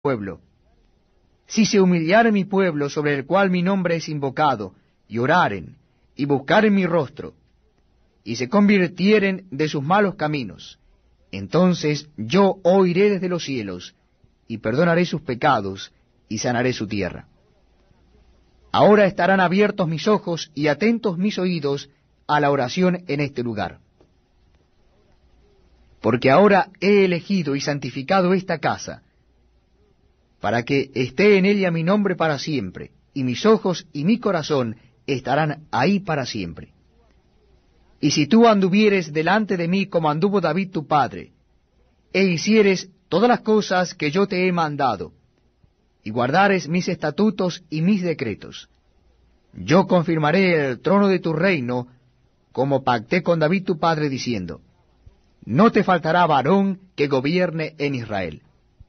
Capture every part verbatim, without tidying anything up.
pueblo. Si se humillare mi pueblo, sobre el cual mi nombre es invocado, y oraren, y buscaren mi rostro, y se convirtieren de sus malos caminos, entonces yo oiré desde los cielos, y perdonaré sus pecados, y sanaré su tierra. Ahora estarán abiertos mis ojos y atentos mis oídos a la oración en este lugar. Porque ahora he elegido y santificado esta casa, para que esté en ella mi nombre para siempre, y mis ojos y mi corazón estarán ahí para siempre. Y si tú anduvieres delante de mí como anduvo David tu padre, e hicieres todas las cosas que yo te he mandado, y guardares mis estatutos y mis decretos, yo confirmaré el trono de tu reino, como pacté con David tu padre, diciendo, no te faltará varón que gobierne en Israel.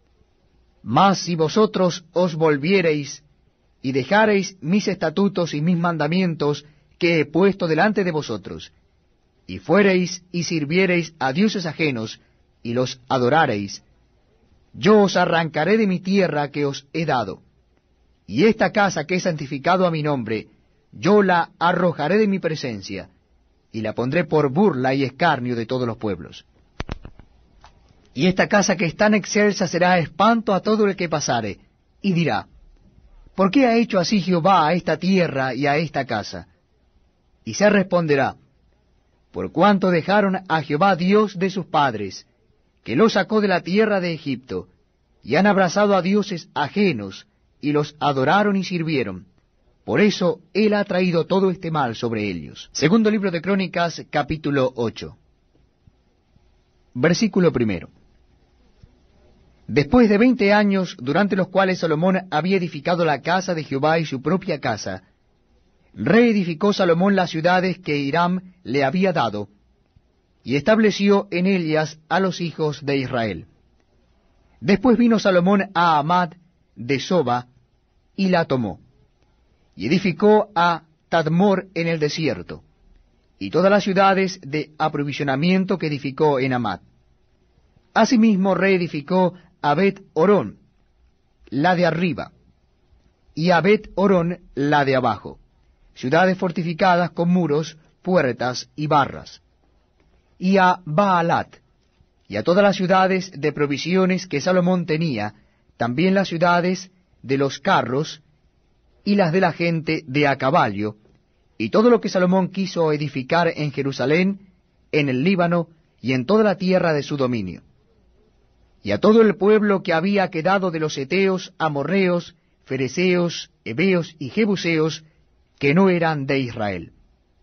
Mas si vosotros os volviereis y dejareis mis estatutos y mis mandamientos que he puesto delante de vosotros, y fuereis y sirviereis a dioses ajenos, y los adorareis, yo os arrancaré de mi tierra que os he dado, y esta casa que he santificado a mi nombre, yo la arrojaré de mi presencia, y la pondré por burla y escarnio de todos los pueblos. Y esta casa que es tan excelsa será espanto a todo el que pasare, y dirá, ¿por qué ha hecho así Jehová a esta tierra y a esta casa? Y se responderá, por cuanto dejaron a Jehová Dios de sus padres, que los sacó de la tierra de Egipto, y han abrazado a dioses ajenos, y los adoraron y sirvieron. Por eso él ha traído todo este mal sobre ellos. Segundo libro de Crónicas, capítulo ocho. Versículo primero. Después de veinte años, durante los cuales Salomón había edificado la casa de Jehová y su propia casa, reedificó Salomón las ciudades que Hiram le había dado, y estableció en ellas a los hijos de Israel. Después vino Salomón a Amad de Soba, y la tomó, y edificó a Tadmor en el desierto, y todas las ciudades de aprovisionamiento que edificó en Amad. Asimismo reedificó a Bet-Orón, la de arriba, y a Bet-Orón, la de abajo, ciudades fortificadas con muros, puertas y barras, y a Baalat, y a todas las ciudades de provisiones que Salomón tenía, también las ciudades de los carros, y las de la gente de a caballo, y todo lo que Salomón quiso edificar en Jerusalén, en el Líbano, y en toda la tierra de su dominio. Y a todo el pueblo que había quedado de los heteos, amorreos, fereceos, heveos y jebuseos, que no eran de Israel.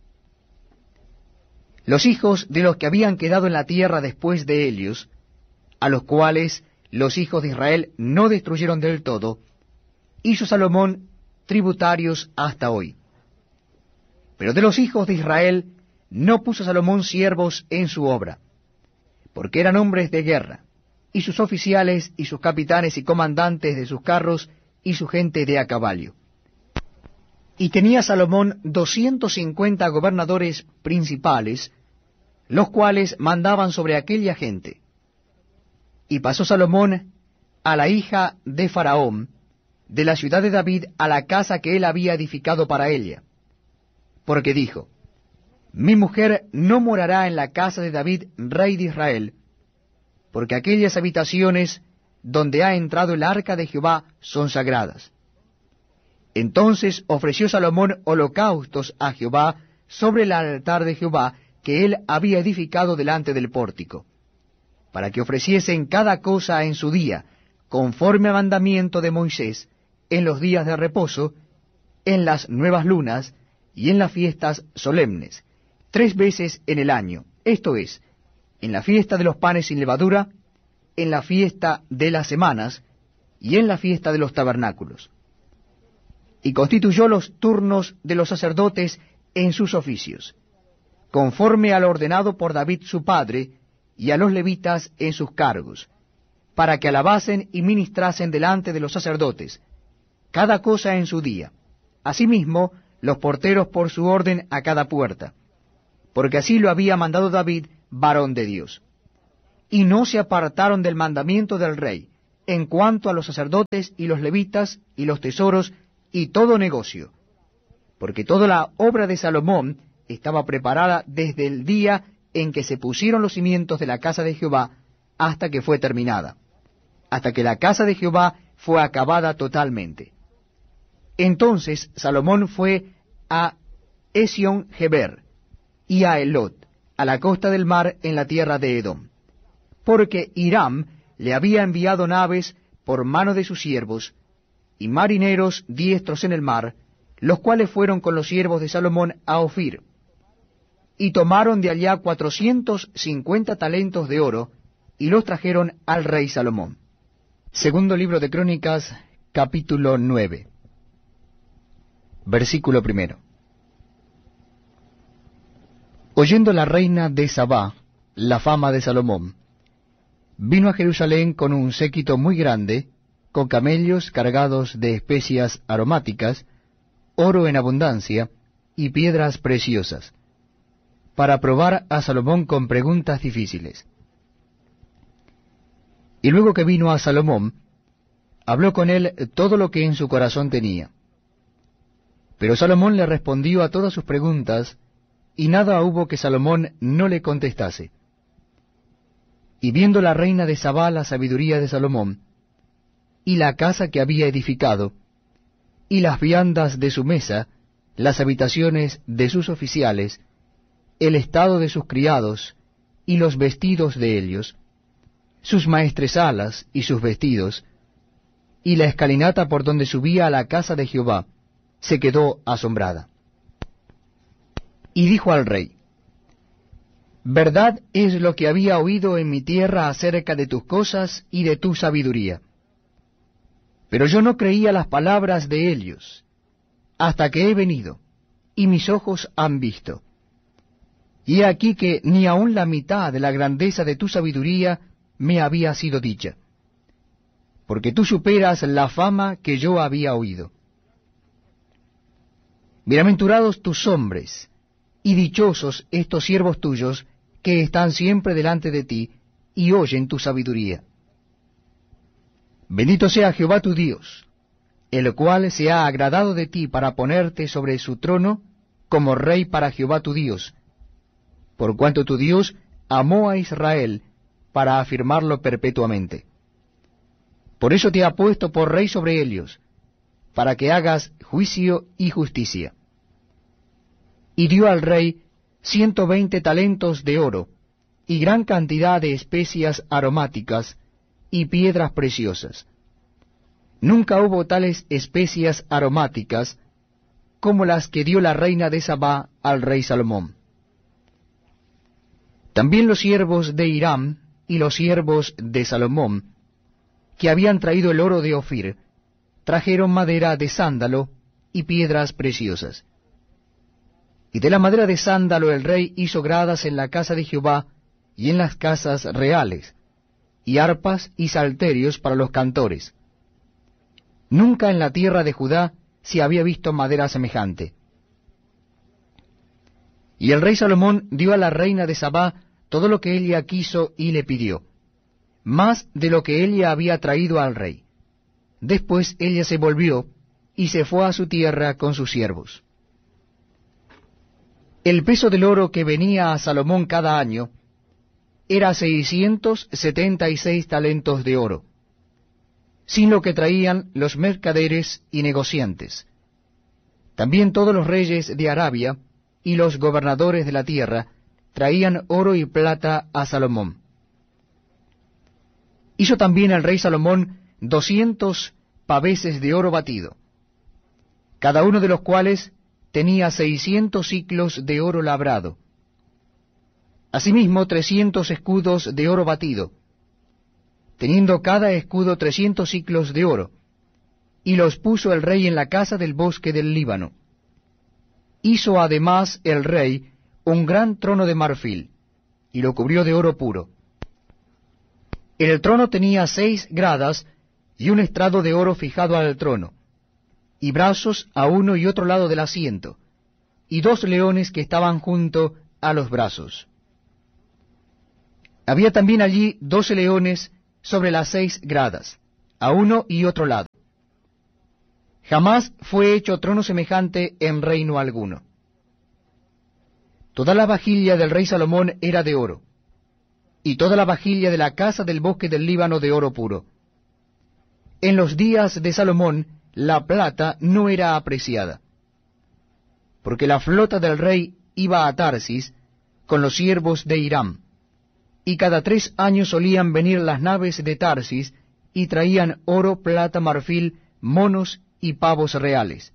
Los hijos de los que habían quedado en la tierra después de ellos, a los cuales los hijos de Israel no destruyeron del todo, hizo Salomón tributarios hasta hoy. Pero de los hijos de Israel no puso Salomón siervos en su obra, porque eran hombres de guerra, y sus oficiales y sus capitanes y comandantes de sus carros y su gente de a caballo. Y tenía Salomón doscientos cincuenta gobernadores principales, los cuales mandaban sobre aquella gente. Y pasó Salomón a la hija de Faraón, de la ciudad de David, a la casa que él había edificado para ella. Porque dijo, mi mujer no morará en la casa de David, rey de Israel, porque aquellas habitaciones donde ha entrado el arca de Jehová son sagradas. Entonces ofreció Salomón holocaustos a Jehová sobre el altar de Jehová que él había edificado delante del pórtico, para que ofreciesen cada cosa en su día, conforme al mandamiento de Moisés, en los días de reposo, en las nuevas lunas y en las fiestas solemnes, tres veces en el año, esto es, en la fiesta de los panes sin levadura, en la fiesta de las semanas, y en la fiesta de los tabernáculos. Y constituyó los turnos de los sacerdotes en sus oficios, conforme al ordenado por David su padre, y a los levitas en sus cargos, para que alabasen y ministrasen delante de los sacerdotes, cada cosa en su día, asimismo los porteros por su orden a cada puerta, porque así lo había mandado David, varón de Dios. Y no se apartaron del mandamiento del rey, en cuanto a los sacerdotes y los levitas y los tesoros y todo negocio, porque toda la obra de Salomón estaba preparada desde el día en que se pusieron los cimientos de la casa de Jehová hasta que fue terminada, hasta que la casa de Jehová fue acabada totalmente. Entonces Salomón fue a Esion-Geber y a Elot, a la costa del mar en la tierra de Edom, porque Hiram le había enviado naves por mano de sus siervos, y marineros diestros en el mar, los cuales fueron con los siervos de Salomón a Ofir, y tomaron de allá cuatrocientos cincuenta talentos de oro, y los trajeron al rey Salomón. Segundo libro de Crónicas, capítulo nueve. Versículo primero. Oyendo la reina de Sabá la fama de Salomón, vino a Jerusalén con un séquito muy grande, con camellos cargados de especias aromáticas, oro en abundancia y piedras preciosas, para probar a Salomón con preguntas difíciles. Y luego que vino a Salomón, habló con él todo lo que en su corazón tenía. Pero Salomón le respondió a todas sus preguntas, y nada hubo que Salomón no le contestase. Y viendo la reina de Sabá la sabiduría de Salomón, y la casa que había edificado, y las viandas de su mesa, las habitaciones de sus oficiales, el estado de sus criados, y los vestidos de ellos, sus maestresalas y sus vestidos, y la escalinata por donde subía a la casa de Jehová, se quedó asombrada. Y dijo al rey: Verdad es lo que había oído en mi tierra acerca de tus cosas y de tu sabiduría. Pero yo no creía las palabras de ellos, hasta que he venido, y mis ojos han visto. Y he aquí que ni aun la mitad de la grandeza de tu sabiduría me había sido dicha, porque tú superas la fama que yo había oído. Bienaventurados tus hombres, y dichosos estos siervos tuyos, que están siempre delante de ti, y oyen tu sabiduría. Bendito sea Jehová tu Dios, el cual se ha agradado de ti para ponerte sobre su trono como rey para Jehová tu Dios, por cuanto tu Dios amó a Israel para afirmarlo perpetuamente. Por eso te ha puesto por rey sobre ellos, para que hagas juicio y justicia. Y dio al rey ciento veinte talentos de oro, y gran cantidad de especias aromáticas, y piedras preciosas. Nunca hubo tales especias aromáticas como las que dio la reina de Sabá al rey Salomón. También los siervos de Hiram y los siervos de Salomón, que habían traído el oro de Ofir, trajeron madera de sándalo y piedras preciosas. Y de la madera de sándalo el rey hizo gradas en la casa de Jehová y en las casas reales, y arpas y salterios para los cantores. Nunca en la tierra de Judá se había visto madera semejante. Y el rey Salomón dio a la reina de Sabá todo lo que ella quiso y le pidió, más de lo que ella había traído al rey. Después ella se volvió y se fue a su tierra con sus siervos. El peso del oro que venía a Salomón cada año era seiscientos setenta y seis talentos de oro, sin lo que traían los mercaderes y negociantes. También todos los reyes de Arabia y los gobernadores de la tierra traían oro y plata a Salomón. Hizo también el rey Salomón doscientos paveses de oro batido, cada uno de los cuales tenía seiscientos siclos de oro labrado. Asimismo trescientos escudos de oro batido, teniendo cada escudo trescientos siclos de oro, y los puso el rey en la casa del bosque del Líbano. Hizo además el rey un gran trono de marfil, y lo cubrió de oro puro. El trono tenía seis gradas y un estrado de oro fijado al trono, y brazos a uno y otro lado del asiento, y dos leones que estaban junto a los brazos. Había también allí doce leones sobre las seis gradas, a uno y otro lado. Jamás fue hecho trono semejante en reino alguno. Toda la vajilla del rey Salomón era de oro, y toda la vajilla de la casa del bosque del Líbano de oro puro. En los días de Salomón la plata no era apreciada, porque la flota del rey iba a Tarsis con los siervos de Hiram, y cada tres años solían venir las naves de Tarsis y traían oro, plata, marfil, monos y pavos reales.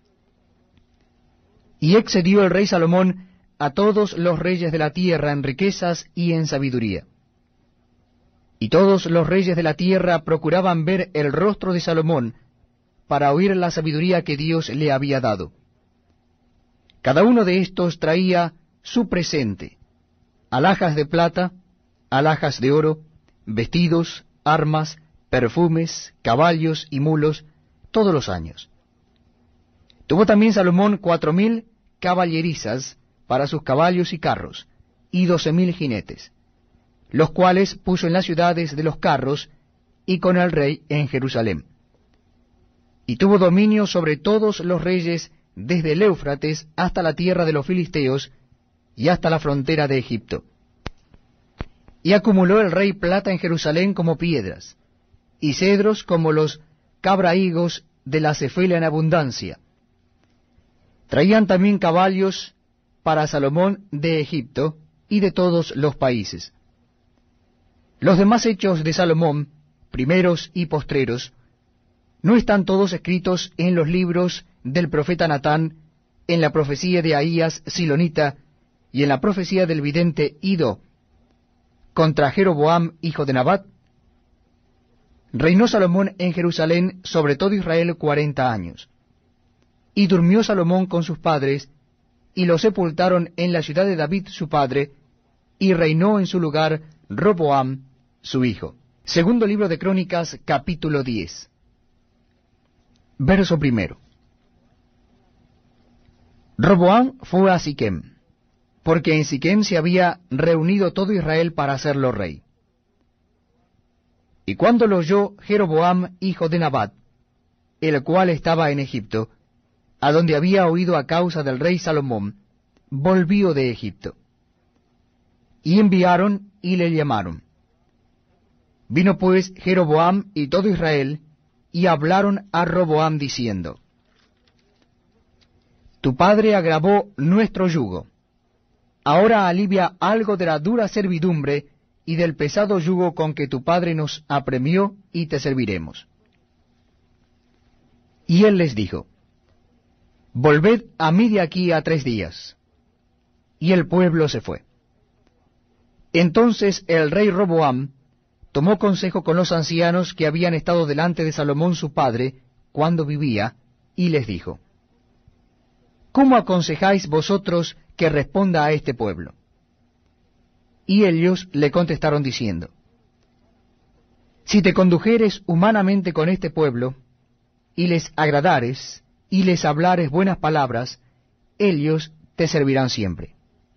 Y excedió el rey Salomón a todos los reyes de la tierra en riquezas y en sabiduría. Y todos los reyes de la tierra procuraban ver el rostro de Salomón para oír la sabiduría que Dios le había dado. Cada uno de estos traía su presente, alhajas de plata, alhajas de oro, vestidos, armas, perfumes, caballos y mulos, todos los años. Tuvo también Salomón cuatro mil caballerizas para sus caballos y carros, y doce mil jinetes, los cuales puso en las ciudades de los carros, y con el rey en Jerusalén. Y tuvo dominio sobre todos los reyes desde el Éufrates hasta la tierra de los filisteos, y hasta la frontera de Egipto. Y acumuló el rey plata en Jerusalén como piedras, y cedros como los cabrahigos de la Cefela en abundancia. Traían también caballos para Salomón de Egipto y de todos los países. Los demás hechos de Salomón, primeros y postreros, ¿no están todos escritos en los libros del profeta Natán, en la profecía de Ahías Silonita, y en la profecía del vidente Ido, contra Jeroboam, hijo de Nabat? Reinó Salomón en Jerusalén sobre todo Israel cuarenta años. Y durmió Salomón con sus padres, y lo sepultaron en la ciudad de David su padre, y reinó en su lugar Roboam su hijo. Segundo libro de Crónicas, capítulo diez. Verso primero. Roboam fue a Siquem, porque en Siquem se había reunido todo Israel para hacerlo rey. Y cuando lo oyó Jeroboam, hijo de Nabat, el cual estaba en Egipto, a donde había oído a causa del rey Salomón, volvió de Egipto. Y enviaron y le llamaron. Vino pues Jeroboam y todo Israel, y hablaron a Roboam diciendo: Tu padre agravó nuestro yugo. Ahora alivia algo de la dura servidumbre y del pesado yugo con que tu padre nos apremió, y te serviremos. Y él les dijo: Volved a mí de aquí a tres días. Y el pueblo se fue. Entonces el rey Roboam tomó consejo con los ancianos que habían estado delante de Salomón su padre cuando vivía, y les dijo: ¿Cómo aconsejáis vosotros que responda a este pueblo? Y ellos le contestaron diciendo: Si te condujeres humanamente con este pueblo, y les agradares, y les hablares buenas palabras, ellos te servirán siempre.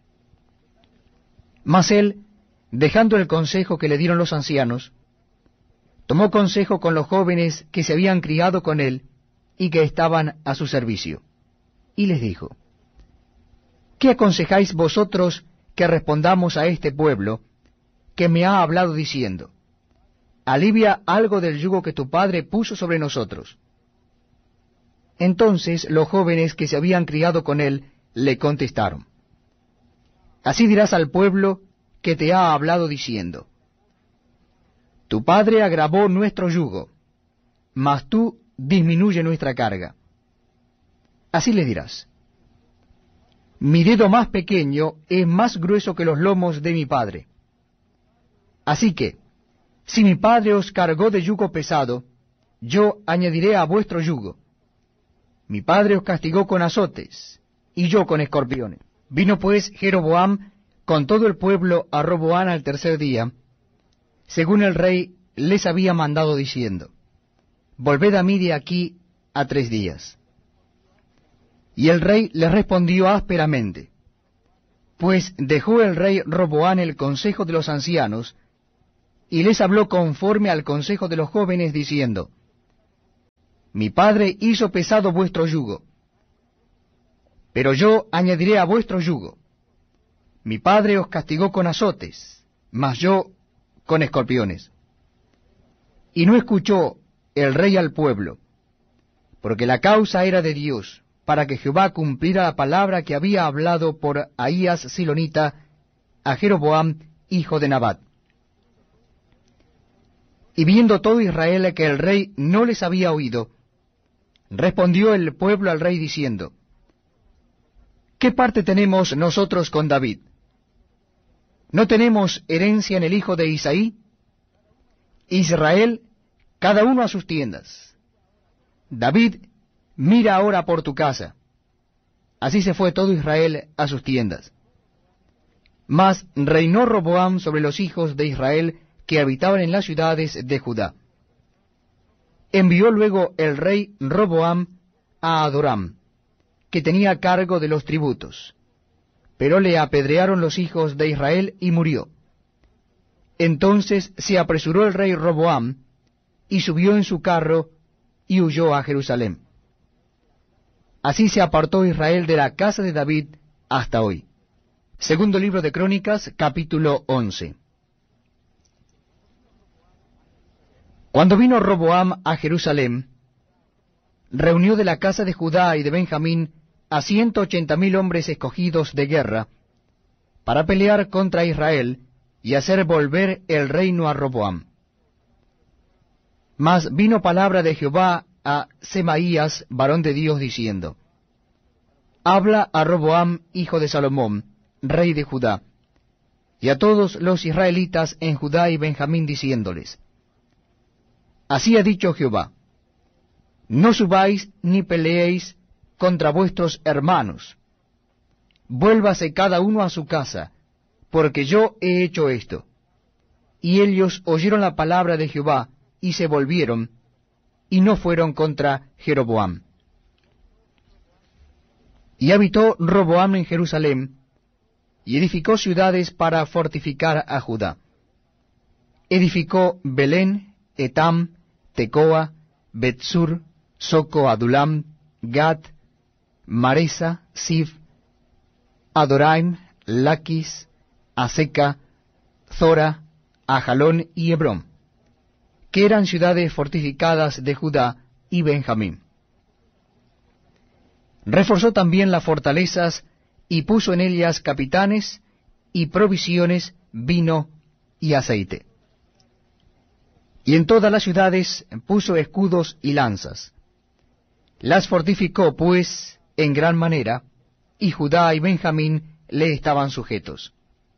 Mas él, dejando el consejo que le dieron los ancianos, tomó consejo con los jóvenes que se habían criado con él y que estaban a su servicio, y les dijo: ¿Qué aconsejáis vosotros que respondamos a este pueblo que me ha hablado diciendo: Alivia algo del yugo que tu padre puso sobre nosotros? Entonces los jóvenes que se habían criado con él le contestaron: Así dirás al pueblo que te ha hablado diciendo: Tu padre agravó nuestro yugo, mas tú disminuye nuestra carga. Así le dirás: Mi dedo más pequeño es más grueso que los lomos de mi padre. Así que, si mi padre os cargó de yugo pesado, yo añadiré a vuestro yugo. Mi padre os castigó con azotes, y yo con escorpiones. Vino pues Jeroboam con todo el pueblo a Roboam al tercer día, según el rey les había mandado diciendo: Volved a mí de aquí a tres días. Y el rey les respondió ásperamente, pues dejó el rey Roboam el consejo de los ancianos, y les habló conforme al consejo de los jóvenes, diciendo, Mi padre hizo pesado vuestro yugo, pero yo añadiré a vuestro yugo. Mi padre os castigó con azotes, mas yo con escorpiones. Y no escuchó el rey al pueblo, porque la causa era de Dios, para que Jehová cumpliera la palabra que había hablado por Ahías Silonita a Jeroboam, hijo de Nabat. Y viendo todo Israel que el rey no les había oído, respondió el pueblo al rey diciendo, ¿Qué parte tenemos nosotros con David? ¿No tenemos herencia en el hijo de Isaí? Israel, cada uno a sus tiendas. David, mira ahora por tu casa. Así se fue todo Israel a sus tiendas. Mas reinó Roboam sobre los hijos de Israel que habitaban en las ciudades de Judá. Envió luego el rey Roboam a Adoram, que tenía cargo de los tributos, pero le apedrearon los hijos de Israel y murió. Entonces se apresuró el rey Roboam, y subió en su carro, y huyó a Jerusalén. Así se apartó Israel de la casa de David hasta hoy. Segundo libro de Crónicas, capítulo once. Cuando vino Roboam a Jerusalén, reunió de la casa de Judá y de Benjamín a ciento ochenta mil hombres escogidos de guerra, para pelear contra Israel y hacer volver el reino a Roboam. Mas vino palabra de Jehová a Semaías, varón de Dios, diciendo, Habla a Roboam, hijo de Salomón, rey de Judá, y a todos los israelitas en Judá y Benjamín, diciéndoles, Así ha dicho Jehová, no subáis ni peleéis contra vuestros hermanos, vuélvase cada uno a su casa, porque yo he hecho esto. Y ellos oyeron la palabra de Jehová, y se volvieron, y no fueron contra Jeroboam. Y habitó Roboam en Jerusalén, y edificó ciudades para fortificar a Judá. Edificó Belén, Etam, Tecoa, Betsur, Soco, Adulam, Gad, Maresa, Sif, Adoraim, Laquis, Aseca, Zora, Ajalón y Hebrón, que eran ciudades fortificadas de Judá y Benjamín. Reforzó también las fortalezas y puso en ellas capitanes y provisiones, vino y aceite. Y en todas las ciudades puso escudos y lanzas. Las fortificó, pues, en gran manera, y Judá y Benjamín le estaban sujetos.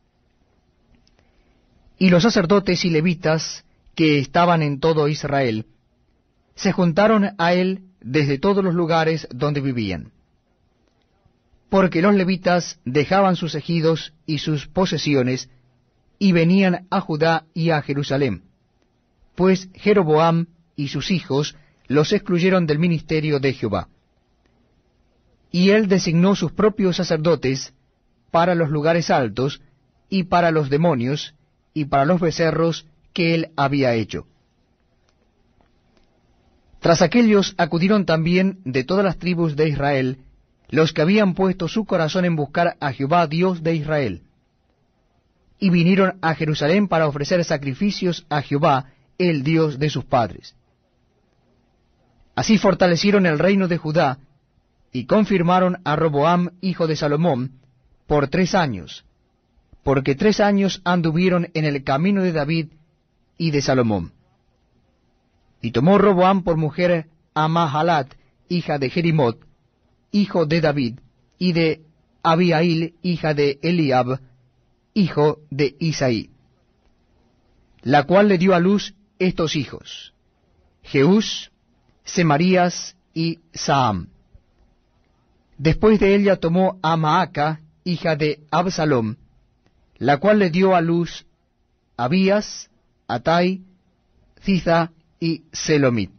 Y los sacerdotes y levitas, que estaban en todo Israel, se juntaron a él desde todos los lugares donde vivían. Porque los levitas dejaban sus ejidos y sus posesiones, y venían a Judá y a Jerusalén, pues Jeroboam y sus hijos los excluyeron del ministerio de Jehová. Y él designó sus propios sacerdotes para los lugares altos, y para los demonios, y para los becerros que él había hecho. Tras aquellos acudieron también de todas las tribus de Israel los que habían puesto su corazón en buscar a Jehová Dios de Israel, y vinieron a Jerusalén para ofrecer sacrificios a Jehová, el Dios de sus padres. Así fortalecieron el reino de Judá, y confirmaron a Roboam, hijo de Salomón, por tres años, porque tres años anduvieron en el camino de David y de Salomón. Y tomó Roboam por mujer a Mahalat, hija de Jerimot, hijo de David, y de Abiail, hija de Eliab, hijo de Isaí, la cual le dio a luz estos hijos, Jeús, Semarías y Saam. Después de ella tomó a Maaca, hija de Absalom, la cual le dio a luz Abías, Atai, Ziza y Selomit.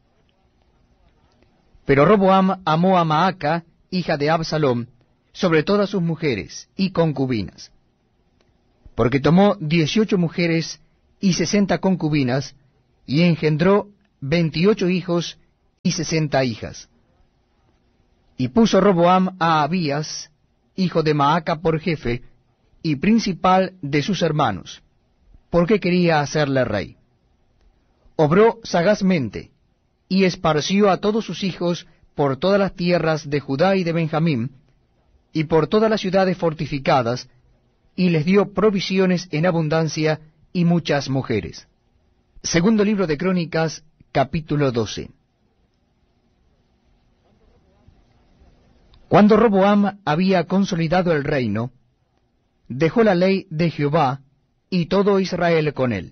Pero Roboam amó a Maaca, hija de Absalom, sobre todas sus mujeres y concubinas, porque tomó dieciocho mujeres y sesenta concubinas, y engendró veintiocho hijos y sesenta hijas. Y puso Roboam a Abías, hijo de Maaca, por jefe y principal de sus hermanos, porque quería hacerle rey. Obró sagazmente, y esparció a todos sus hijos por todas las tierras de Judá y de Benjamín, y por todas las ciudades fortificadas, y les dio provisiones en abundancia y muchas mujeres. Segundo libro de Crónicas, capítulo doce. Cuando Roboam había consolidado el reino, dejó la ley de Jehová, y todo Israel con él.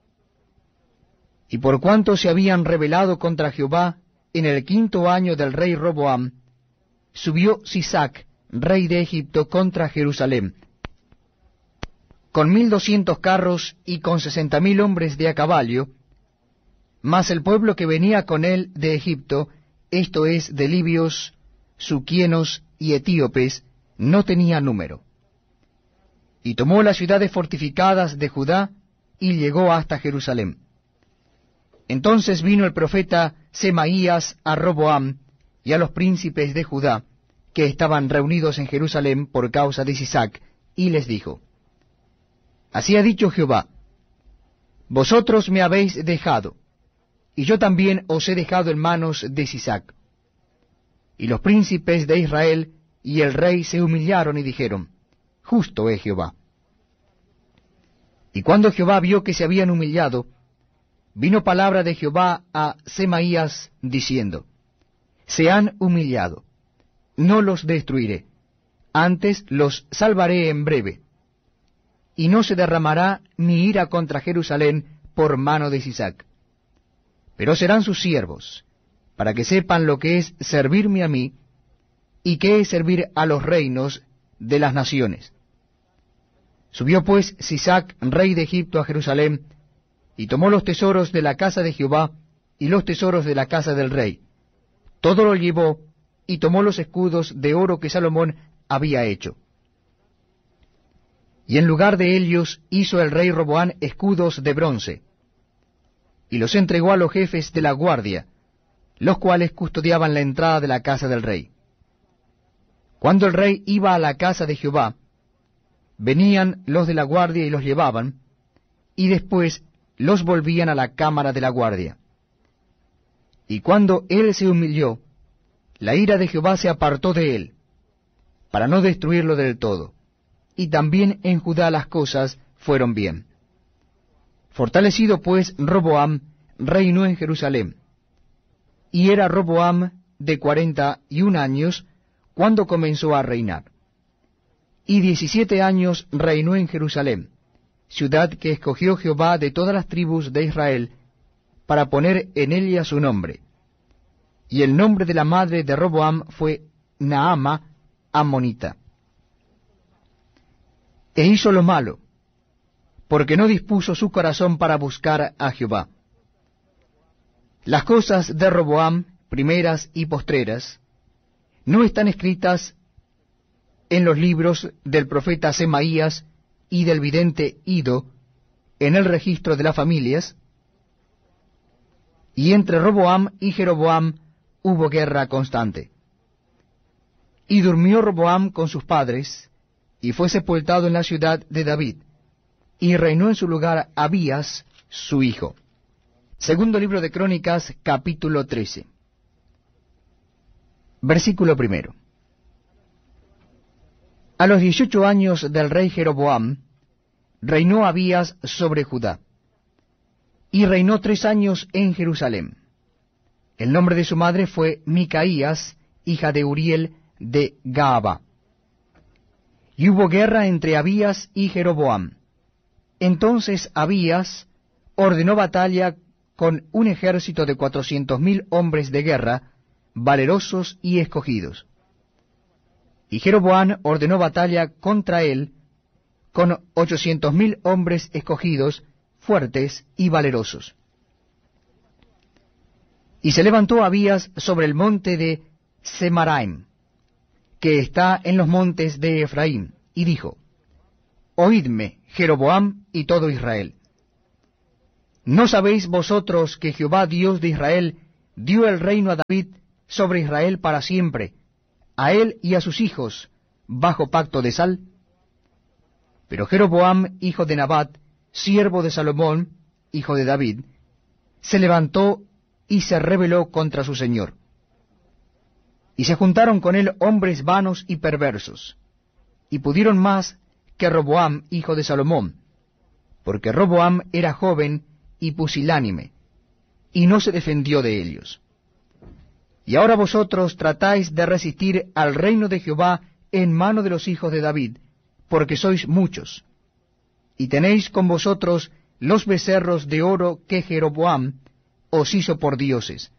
Y por cuanto se habían rebelado contra Jehová en el quinto año del rey Roboam, subió Sisac, rey de Egipto, contra Jerusalén, con mil doscientos carros y con sesenta mil hombres de a caballo, mas el pueblo que venía con él de Egipto, esto es, de libios, suquienos y etíopes, no tenía número. Y tomó las ciudades fortificadas de Judá, y llegó hasta Jerusalén. Entonces vino el profeta Semaías a Roboam y a los príncipes de Judá, que estaban reunidos en Jerusalén por causa de Sisac, y les dijo: Así ha dicho Jehová: Vosotros me habéis dejado, y yo también os he dejado en manos de Sisac. Y los príncipes de Israel y el rey se humillaron y dijeron: Justo es Jehová. Y cuando Jehová vio que se habían humillado, vino palabra de Jehová a Semaías, diciendo: Se han humillado, no los destruiré, antes los salvaré en breve. Y no se derramará mi ira contra Jerusalén por mano de Sisac. Pero serán sus siervos, para que sepan lo que es servirme a mí, y qué es servir a los reinos de las naciones. Subió pues Sisac, rey de Egipto, a Jerusalén, y tomó los tesoros de la casa de Jehová, y los tesoros de la casa del rey. Todo lo llevó, y tomó los escudos de oro que Salomón había hecho. Y en lugar de ellos hizo el rey Roboam escudos de bronce, y los entregó a los jefes de la guardia, los cuales custodiaban la entrada de la casa del rey. Cuando el rey iba a la casa de Jehová, venían los de la guardia y los llevaban, y después los volvían a la cámara de la guardia. Y cuando él se humilló, la ira de Jehová se apartó de él, para no destruirlo del todo. Y también en Judá las cosas fueron bien. Fortalecido pues Roboam, reinó en Jerusalén. Y era Roboam de cuarenta y un años cuando comenzó a reinar. Y diecisiete años reinó en Jerusalén, ciudad que escogió Jehová de todas las tribus de Israel, para poner en ella su nombre. Y el nombre de la madre de Roboam fue Naama, ammonita. E hizo lo malo, porque no dispuso su corazón para buscar a Jehová. Las cosas de Roboam, primeras y postreras, no están escritas en los libros del profeta Semaías y del vidente Ido, en el registro de las familias. Y entre Roboam y Jeroboam hubo guerra constante. Y durmió Roboam con sus padres, y fue sepultado en la ciudad de David, y reinó en su lugar Abías, su hijo. Segundo libro de Crónicas, capítulo trece. Versículo primero. A los dieciocho años del rey Jeroboam, reinó Abías sobre Judá, y reinó tres años en Jerusalén. El nombre de su madre fue Micaías, hija de Uriel de Gaaba. Y hubo guerra entre Abías y Jeroboam. Entonces Abías ordenó batalla con un ejército de cuatrocientos mil hombres de guerra, valerosos y escogidos. Y Jeroboam ordenó batalla contra él con ochocientos mil hombres escogidos, fuertes y valerosos. Y se levantó Abías sobre el monte de Semaraim, que está en los montes de Efraín, y dijo: Oídme, Jeroboam y todo Israel. ¿No sabéis vosotros que Jehová Dios de Israel dio el reino a David sobre Israel para siempre, a él y a sus hijos, bajo pacto de sal? Pero Jeroboam, hijo de Nabat, siervo de Salomón, hijo de David, se levantó y se rebeló contra su señor. Y se juntaron con él hombres vanos y perversos, y pudieron más que Roboam, hijo de Salomón, porque Roboam era joven y pusilánime, y no se defendió de ellos. Y ahora vosotros tratáis de resistir al reino de Jehová en mano de los hijos de David, porque sois muchos, y tenéis con vosotros los becerros de oro que Jeroboam os hizo por dioses.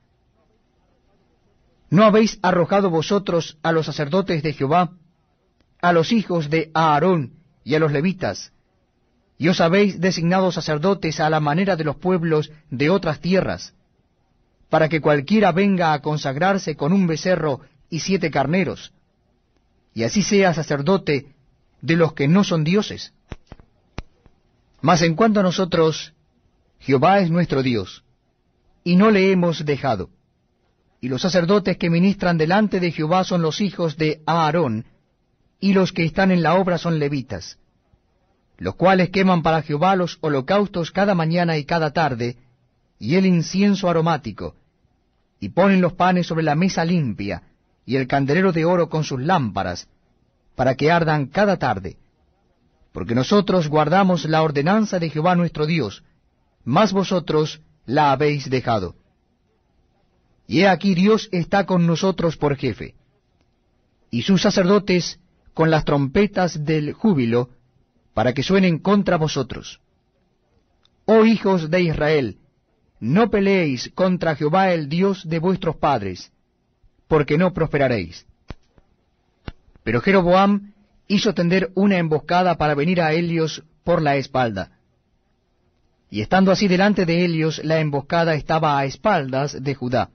¿No habéis arrojado vosotros a los sacerdotes de Jehová, a los hijos de Aarón y a los levitas, y os habéis designado sacerdotes a la manera de los pueblos de otras tierras, para que cualquiera venga a consagrarse con un becerro y siete carneros, y así sea sacerdote de los que no son dioses? Mas en cuanto a nosotros, Jehová es nuestro Dios, y no le hemos dejado. Y los sacerdotes que ministran delante de Jehová son los hijos de Aarón, y los que están en la obra son levitas, los cuales queman para Jehová los holocaustos cada mañana y cada tarde, y el incienso aromático, y ponen los panes sobre la mesa limpia, y el candelero de oro con sus lámparas, para que ardan cada tarde. Porque nosotros guardamos la ordenanza de Jehová nuestro Dios, mas vosotros la habéis dejado. Y he aquí Dios está con nosotros por jefe, y sus sacerdotes con las trompetas del júbilo, para que suenen contra vosotros. Oh hijos de Israel, no peleéis contra Jehová el Dios de vuestros padres, porque no prosperaréis. Pero Jeroboam hizo tender una emboscada para venir a Helios por la espalda. Y estando así delante de Helios, la emboscada estaba a espaldas de Judá.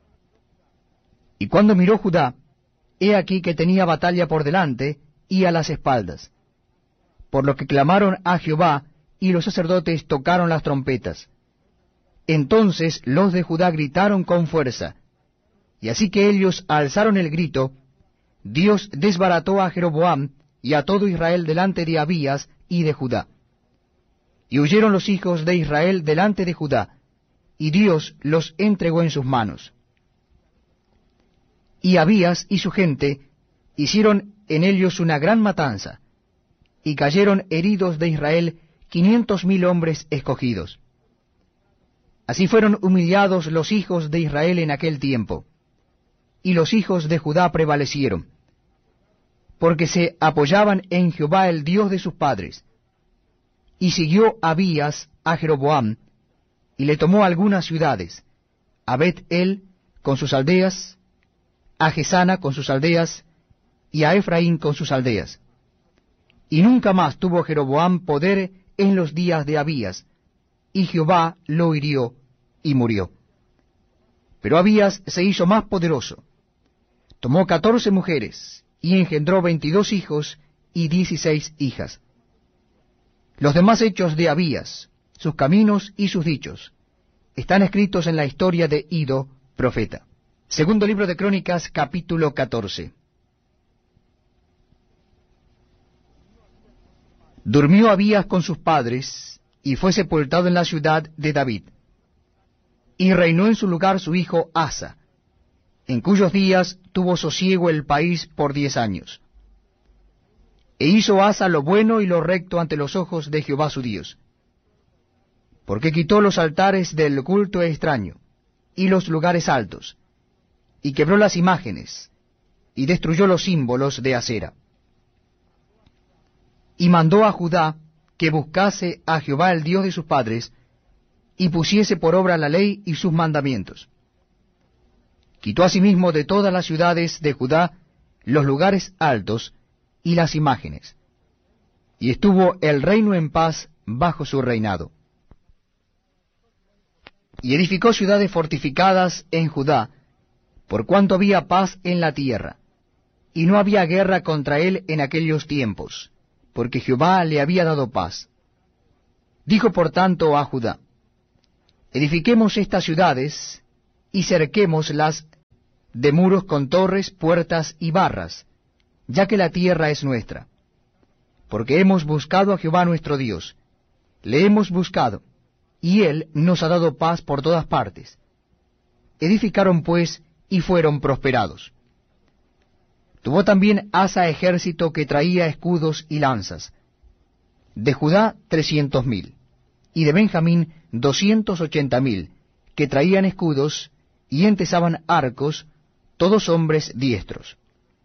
Y cuando miró Judá, he aquí que tenía batalla por delante y a las espaldas, por lo que clamaron a Jehová, y los sacerdotes tocaron las trompetas. Entonces los de Judá gritaron con fuerza, y así que ellos alzaron el grito, Dios desbarató a Jeroboam y a todo Israel delante de Abías y de Judá. Y huyeron los hijos de Israel delante de Judá, y Dios los entregó en sus manos. Y Abías y su gente hicieron en ellos una gran matanza, y cayeron heridos de Israel quinientos mil hombres escogidos. Así fueron humillados los hijos de Israel en aquel tiempo, y los hijos de Judá prevalecieron, porque se apoyaban en Jehová el Dios de sus padres. Y siguió Abías a Jeroboam, y le tomó algunas ciudades, a Bet-el con sus aldeas, a Gesana con sus aldeas, y a Efraín con sus aldeas. Y nunca más tuvo Jeroboam poder en los días de Abías, y Jehová lo hirió y murió. Pero Abías se hizo más poderoso, tomó catorce mujeres, y engendró veintidós hijos y dieciséis hijas. Los demás hechos de Abías, sus caminos y sus dichos, están escritos en la historia de Ido, profeta. Segundo libro de Crónicas, capítulo catorce. Durmió Abías con sus padres, y fue sepultado en la ciudad de David. Y reinó en su lugar su hijo Asa, en cuyos días tuvo sosiego el país por diez años. E hizo Asa lo bueno y lo recto ante los ojos de Jehová su Dios, porque quitó los altares del culto extraño, y los lugares altos, y quebró las imágenes, y destruyó los símbolos de acera. Y mandó a Judá que buscase a Jehová el Dios de sus padres, y pusiese por obra la ley y sus mandamientos. Quitó asimismo de todas las ciudades de Judá los lugares altos y las imágenes, y estuvo el reino en paz bajo su reinado. Y edificó ciudades fortificadas en Judá, por cuanto había paz en la tierra, y no había guerra contra él en aquellos tiempos, porque Jehová le había dado paz. Dijo por tanto a Judá, edifiquemos estas ciudades, y cerquémoslas de muros con torres, puertas y barras, ya que la tierra es nuestra. Porque hemos buscado a Jehová nuestro Dios, le hemos buscado, y él nos ha dado paz por todas partes. Edificaron pues, y fueron prosperados. Tuvo también Asa ejército que traía escudos y lanzas, de Judá trescientos mil, y de Benjamín doscientos ochenta mil, que traían escudos y entesaban arcos, todos hombres diestros.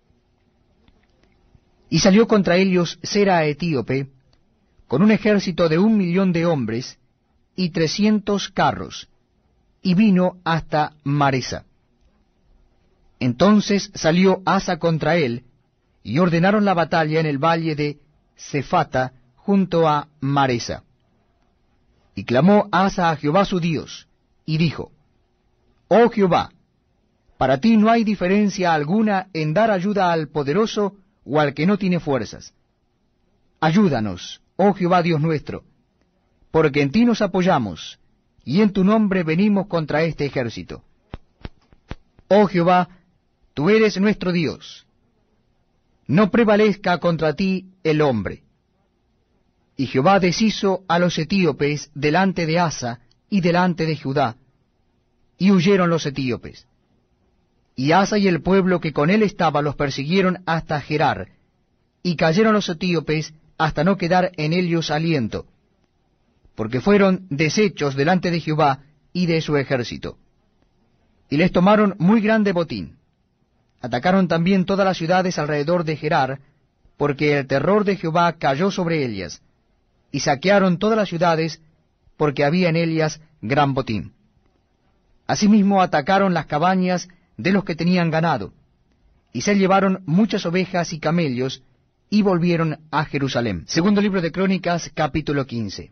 Y salió contra ellos Sera etíope, con un ejército de un millón de hombres, y trescientos carros, y vino hasta Maresa. Entonces salió Asa contra él, y ordenaron la batalla en el valle de Cefata, junto a Maresa. Y clamó Asa a Jehová su Dios, y dijo, Oh Jehová, para ti no hay diferencia alguna en dar ayuda al poderoso o al que no tiene fuerzas. Ayúdanos, oh Jehová Dios nuestro, porque en ti nos apoyamos, y en tu nombre venimos contra este ejército. Oh Jehová, tú eres nuestro Dios. No prevalezca contra ti el hombre. Y Jehová deshizo a los etíopes delante de Asa y delante de Judá, y huyeron los etíopes. Y Asa y el pueblo que con él estaba los persiguieron hasta Gerar, y cayeron los etíopes hasta no quedar en ellos aliento, porque fueron deshechos delante de Jehová y de su ejército. Y les tomaron muy grande botín. Atacaron también todas las ciudades alrededor de Gerar, porque el terror de Jehová cayó sobre ellas, y saquearon todas las ciudades, porque había en ellas gran botín. Asimismo atacaron las cabañas de los que tenían ganado, y se llevaron muchas ovejas y camellos, y volvieron a Jerusalén. Segundo libro de Crónicas, capítulo quince.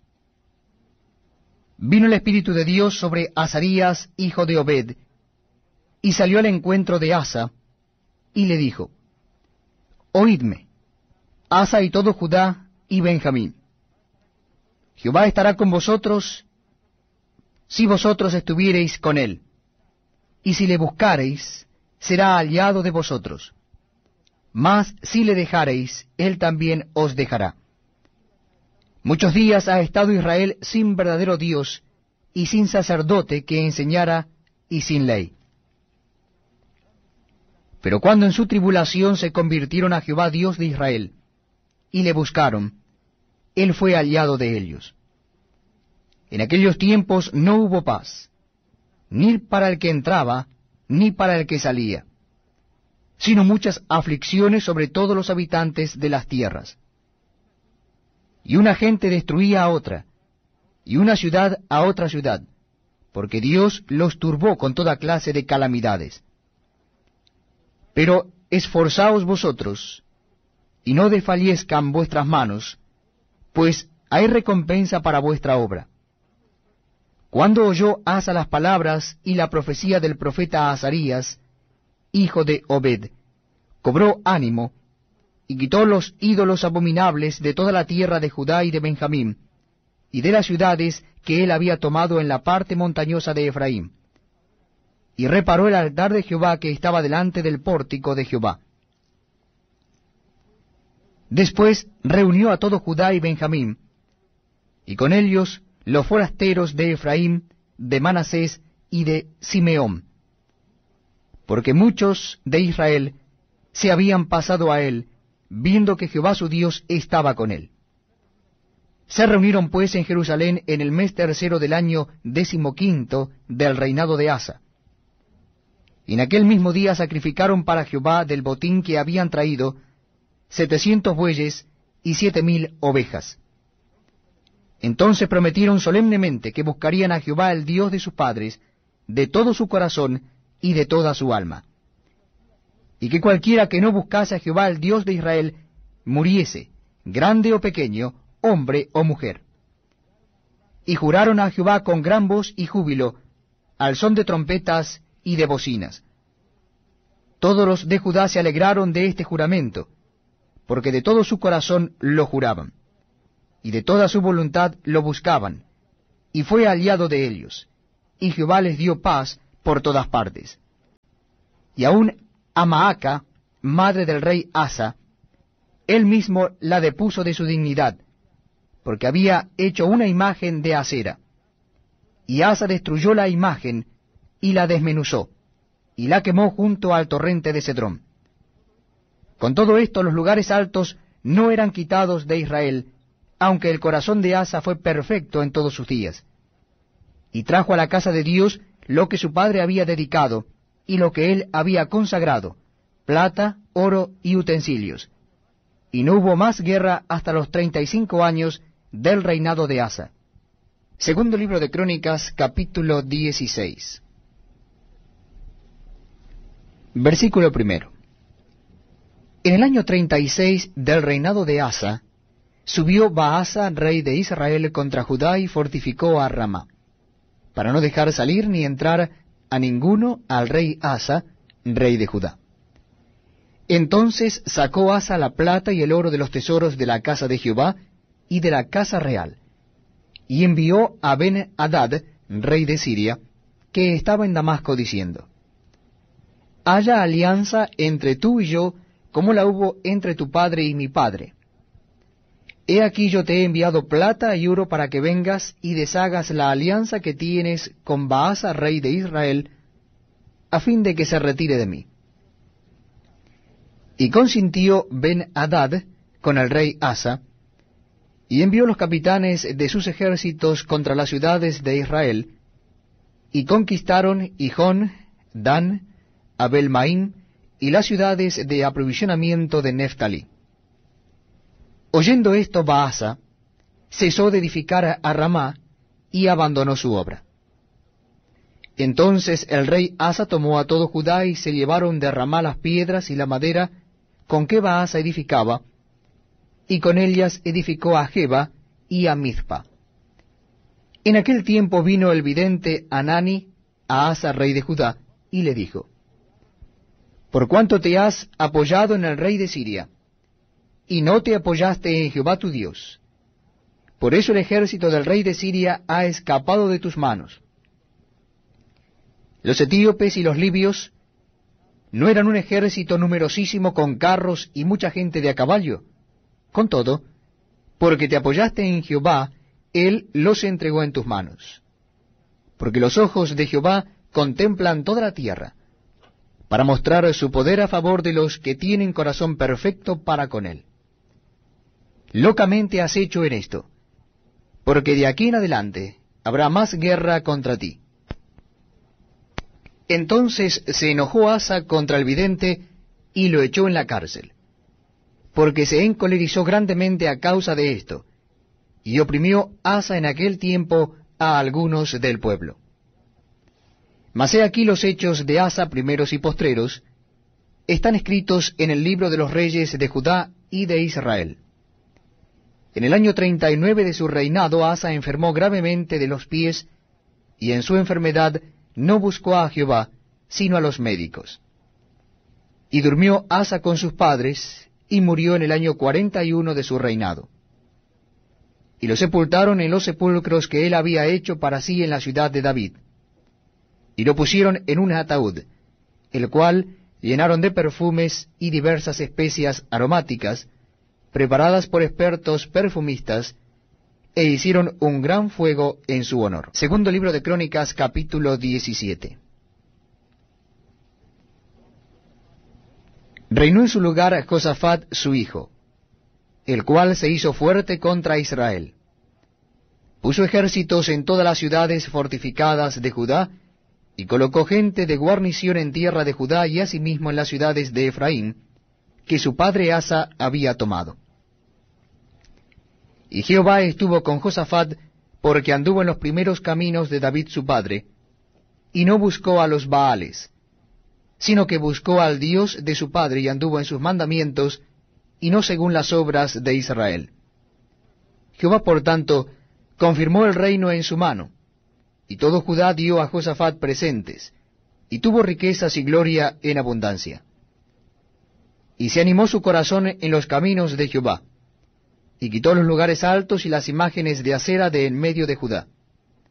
Vino el Espíritu de Dios sobre Azarías, hijo de Obed, y salió al encuentro de Asa, y le dijo, Oídme, Asa y todo Judá y Benjamín. Jehová estará con vosotros, si vosotros estuviereis con él, y si le buscareis, será aliado de vosotros. Mas si le dejareis, él también os dejará. Muchos días ha estado Israel sin verdadero Dios, y sin sacerdote que enseñara, y sin ley. Pero cuando en su tribulación se convirtieron a Jehová Dios de Israel, y le buscaron, él fue aliado de ellos. En aquellos tiempos no hubo paz, ni para el que entraba, ni para el que salía, sino muchas aflicciones sobre todos los habitantes de las tierras. Y una gente destruía a otra, y una ciudad a otra ciudad, porque Dios los turbó con toda clase de calamidades. Pero esforzaos vosotros, y no desfallezcan vuestras manos, pues hay recompensa para vuestra obra. Cuando oyó Asa las palabras y la profecía del profeta Azarías, hijo de Obed, cobró ánimo, y quitó los ídolos abominables de toda la tierra de Judá y de Benjamín, y de las ciudades que él había tomado en la parte montañosa de Efraín, y reparó el altar de Jehová que estaba delante del pórtico de Jehová. Después reunió a todo Judá y Benjamín, y con ellos los forasteros de Efraín, de Manasés y de Simeón, porque muchos de Israel se habían pasado a él, viendo que Jehová su Dios estaba con él. Se reunieron pues en Jerusalén en el mes tercero del año decimoquinto del reinado de Asa. Y en aquel mismo día sacrificaron para Jehová del botín que habían traído setecientos bueyes y siete mil ovejas. Entonces prometieron solemnemente que buscarían a Jehová el Dios de sus padres, de todo su corazón y de toda su alma, y que cualquiera que no buscase a Jehová el Dios de Israel, muriese, grande o pequeño, hombre o mujer. Y juraron a Jehová con gran voz y júbilo, al son de trompetas y de bocinas. Todos los de Judá se alegraron de este juramento, porque de todo su corazón lo juraban, y de toda su voluntad lo buscaban, y fue aliado de ellos, y Jehová les dio paz por todas partes. Y aun a Maaca, madre del rey Asa, él mismo la depuso de su dignidad, porque había hecho una imagen de acera. Y Asa destruyó la imagen, y la desmenuzó, y la quemó junto al torrente de Cedrón. Con todo esto, los lugares altos no eran quitados de Israel, aunque el corazón de Asa fue perfecto en todos sus días. Y trajo a la casa de Dios lo que su padre había dedicado, y lo que él había consagrado, plata, oro y utensilios. Y no hubo más guerra hasta los treinta y cinco años del reinado de Asa. Segundo libro de Crónicas, capítulo dieciséis. Versículo primero. En el año treinta y seis del reinado de Asa, subió Baasa, rey de Israel, contra Judá y fortificó a Ramá, para no dejar salir ni entrar a ninguno al rey Asa, rey de Judá. Entonces sacó Asa la plata y el oro de los tesoros de la casa de Jehová y de la casa real, y envió a Ben-Hadad, rey de Siria, que estaba en Damasco, diciendo: Haya alianza entre tú y yo, como la hubo entre tu padre y mi padre. He aquí yo te he enviado plata y oro para que vengas y deshagas la alianza que tienes con Baasa, rey de Israel, a fin de que se retire de mí. Y consintió Ben-Hadad con el rey Asa, y envió los capitanes de sus ejércitos contra las ciudades de Israel, y conquistaron Hijón, Dan, Abel-Maim, y las ciudades de aprovisionamiento de Neftalí. Oyendo esto, Baasa cesó de edificar a Ramá y abandonó su obra. Entonces el rey Asa tomó a todo Judá y se llevaron de Ramá las piedras y la madera con que Baasa edificaba, y con ellas edificó a Geba y a Mizpa. En aquel tiempo vino el vidente Hanani a Asa, rey de Judá, y le dijo: Por cuanto te has apoyado en el rey de Siria, y no te apoyaste en Jehová tu Dios, por eso el ejército del rey de Siria ha escapado de tus manos. Los etíopes y los libios no eran un ejército numerosísimo con carros y mucha gente de a caballo. Con todo, porque te apoyaste en Jehová, él los entregó en tus manos. Porque los ojos de Jehová contemplan toda la tierra, para mostrar su poder a favor de los que tienen corazón perfecto para con él. Locamente has hecho en esto, porque de aquí en adelante habrá más guerra contra ti. Entonces se enojó Asa contra el vidente y lo echó en la cárcel, porque se encolerizó grandemente a causa de esto, y oprimió Asa en aquel tiempo a algunos del pueblo. Mas he aquí los hechos de Asa, primeros y postreros, están escritos en el libro de los reyes de Judá y de Israel. En el año treinta y nueve de su reinado, Asa enfermó gravemente de los pies, y en su enfermedad no buscó a Jehová, sino a los médicos. Y durmió Asa con sus padres, y murió en el año cuarenta y uno de su reinado. Y lo sepultaron en los sepulcros que él había hecho para sí en la ciudad de David. Y lo pusieron en un ataúd, el cual llenaron de perfumes y diversas especias aromáticas, preparadas por expertos perfumistas, e hicieron un gran fuego en su honor. Segundo libro de Crónicas, capítulo diecisiete. Reinó en su lugar Josafat su hijo, el cual se hizo fuerte contra Israel. Puso ejércitos en todas las ciudades fortificadas de Judá, y colocó gente de guarnición en tierra de Judá y asimismo en las ciudades de Efraín, que su padre Asa había tomado. Y Jehová estuvo con Josafat, porque anduvo en los primeros caminos de David su padre, y no buscó a los Baales, sino que buscó al Dios de su padre y anduvo en sus mandamientos, y no según las obras de Israel. Jehová, por tanto, confirmó el reino en su mano, y todo Judá dio a Josafat presentes, y tuvo riquezas y gloria en abundancia. Y se animó su corazón en los caminos de Jehová, y quitó los lugares altos y las imágenes de acera de en medio de Judá.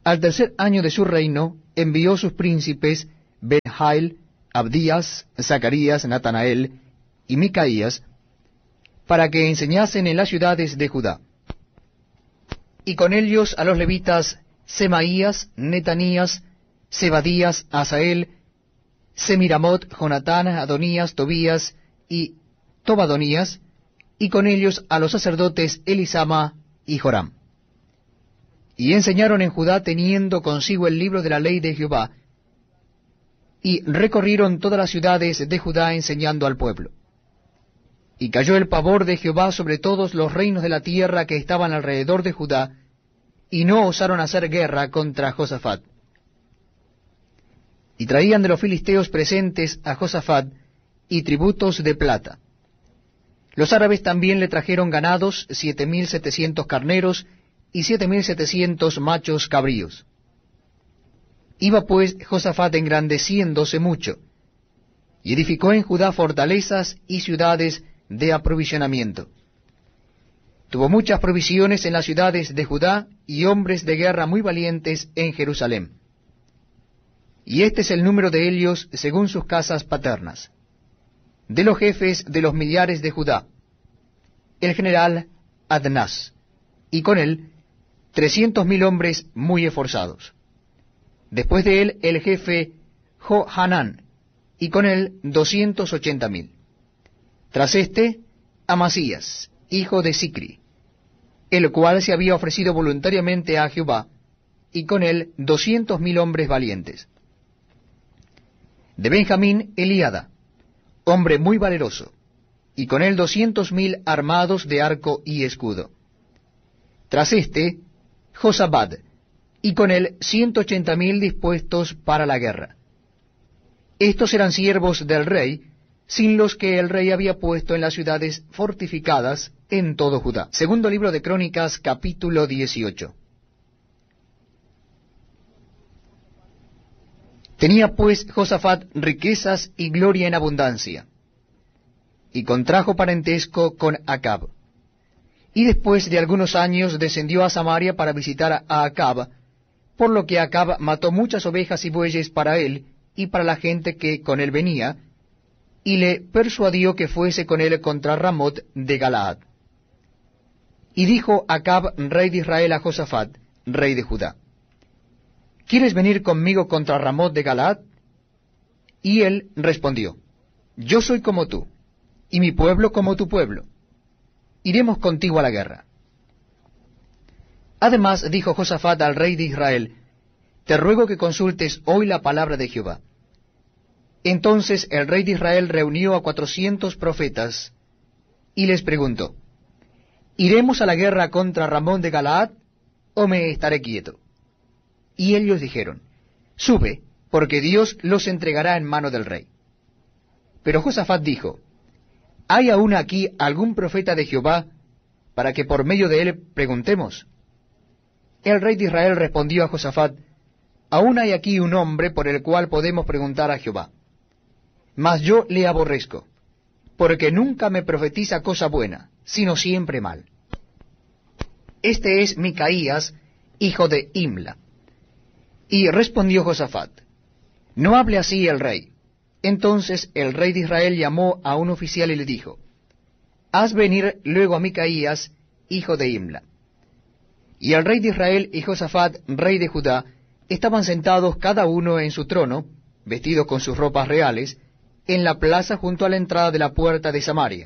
Al tercer año de su reino, envió sus príncipes Ben-Hail, Abdías, Zacarías, Natanael y Micaías, para que enseñasen en las ciudades de Judá. Y con ellos a los levitas Semaías, Netanías, Zebadías, Asael, Semiramot, Jonatán, Adonías, Tobías y Tobadonías, y con ellos a los sacerdotes Elisama y Joram. Y enseñaron en Judá teniendo consigo el libro de la ley de Jehová, y recorrieron todas las ciudades de Judá enseñando al pueblo. Y cayó el pavor de Jehová sobre todos los reinos de la tierra que estaban alrededor de Judá, y no osaron hacer guerra contra Josafat. Y traían de los filisteos presentes a Josafat y tributos de plata. Los árabes también le trajeron ganados, siete mil setecientos carneros y siete mil setecientos machos cabríos. Iba pues Josafat engrandeciéndose mucho, y edificó en Judá fortalezas y ciudades de aprovisionamiento. Tuvo muchas provisiones en las ciudades de Judá y hombres de guerra muy valientes en Jerusalén. Y este es el número de ellos según sus casas paternas. De los jefes de los millares de Judá, el general Adnás, y con él trescientos mil hombres muy esforzados. Después de él el jefe Johanán, y con él doscientos ochenta mil. Tras este, Amasías, hijo de Sicri, el cual se había ofrecido voluntariamente a Jehová, y con él doscientos mil hombres valientes. De Benjamín, Eliada, hombre muy valeroso, y con él doscientos mil armados de arco y escudo. Tras este, Josabad, y con él ciento ochenta mil dispuestos para la guerra. Estos eran siervos del rey, sin los que el rey había puesto en las ciudades fortificadas en todo Judá. Segundo libro de Crónicas, capítulo dieciocho. Tenía pues Josafat riquezas y gloria en abundancia, y contrajo parentesco con Acab. Y después de algunos años descendió a Samaria para visitar a Acab, por lo que Acab mató muchas ovejas y bueyes para él y para la gente que con él venía, y le persuadió que fuese con él contra Ramot de Galaad. Y dijo Acab, rey de Israel, a Josafat, rey de Judá: ¿Quieres venir conmigo contra Ramot de Galaad? Y él respondió: Yo soy como tú, y mi pueblo como tu pueblo. Iremos contigo a la guerra. Además dijo Josafat al rey de Israel: Te ruego que consultes hoy la palabra de Jehová. Entonces el rey de Israel reunió a cuatrocientos profetas, y les preguntó: ¿Iremos a la guerra contra Ramón de Galaad, o me estaré quieto? Y ellos dijeron: Sube, porque Dios los entregará en mano del rey. Pero Josafat dijo: ¿Hay aún aquí algún profeta de Jehová, para que por medio de él preguntemos? El rey de Israel respondió a Josafat: Aún hay aquí un hombre por el cual podemos preguntar a Jehová. Mas yo le aborrezco, porque nunca me profetiza cosa buena, sino siempre mal. Este es Micaías, hijo de Imla. Y respondió Josafat: No hable así el rey. Entonces el rey de Israel llamó a un oficial y le dijo: Haz venir luego a Micaías, hijo de Imla. Y el rey de Israel y Josafat, rey de Judá, estaban sentados cada uno en su trono, vestidos con sus ropas reales, en la plaza junto a la entrada de la puerta de Samaria.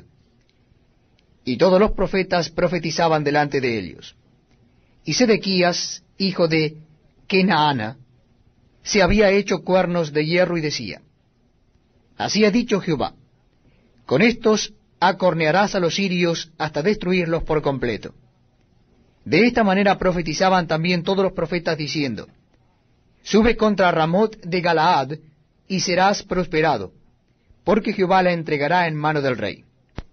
Y todos los profetas profetizaban delante de ellos. Y Sedequías, hijo de Kenaana, se había hecho cuernos de hierro y decía: Así ha dicho Jehová: Con estos acornearás a los sirios hasta destruirlos por completo. De esta manera profetizaban también todos los profetas diciendo: Sube contra Ramot de Galaad, y serás prosperado, porque Jehová la entregará en mano del rey.